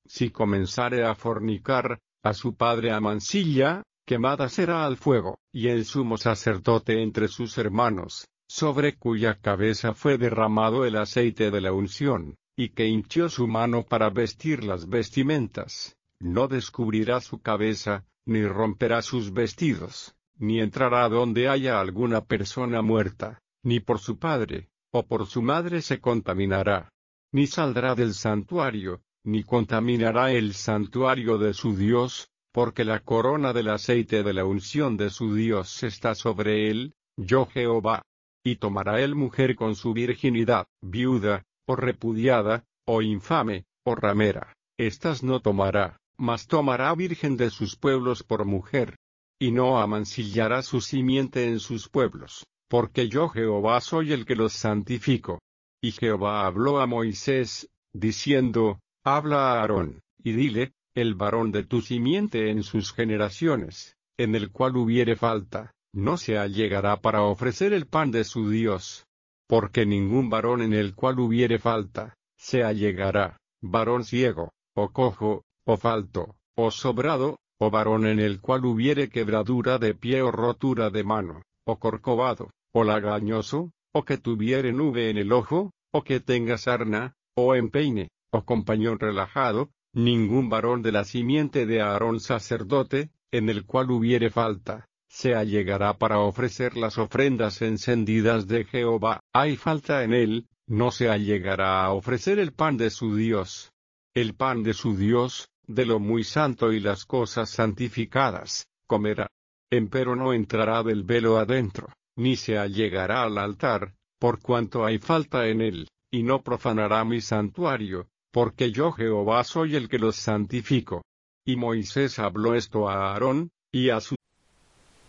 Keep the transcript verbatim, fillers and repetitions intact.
si comenzare a fornicar, a su padre amancilla, quemada será al fuego. Y el sumo sacerdote entre sus hermanos, sobre cuya cabeza fue derramado el aceite de la unción, y que hinchió su mano para vestir las vestimentas, no descubrirá su cabeza, ni romperá sus vestidos, ni entrará donde haya alguna persona muerta, ni por su padre, o por su madre se contaminará, ni saldrá del santuario, ni contaminará el santuario de su Dios, porque la corona del aceite de la unción de su Dios está sobre él, yo Jehová. Y tomará él mujer con su virginidad, viuda, o repudiada, o infame, o ramera, estas no tomará, mas tomará virgen de sus pueblos por mujer. Y no amancillará su simiente en sus pueblos, porque yo Jehová soy el que los santifico. Y Jehová habló a Moisés, diciendo, habla a Aarón, y dile, el varón de tu simiente en sus generaciones, en el cual hubiere falta, no se allegará para ofrecer el pan de su Dios. Porque ningún varón en el cual hubiere falta, se allegará, varón ciego, o cojo, o falto, o sobrado, o varón en el cual hubiere quebradura de pie o rotura de mano, o corcovado, o lagañoso, o que tuviere nube en el ojo, o que tenga sarna, o empeine, o compañón relajado, ningún varón de la simiente de Aarón sacerdote, en el cual hubiere falta, se allegará para ofrecer las ofrendas encendidas de Jehová. Hay falta en él, no se allegará a ofrecer el pan de su Dios. El pan de su Dios, de lo muy santo y las cosas santificadas, comerá. Empero no entrará del velo adentro, ni se allegará al altar, por cuanto hay falta en él, y no profanará mi santuario, porque yo Jehová soy el que los santifico. Y Moisés habló esto a Aarón, y a sus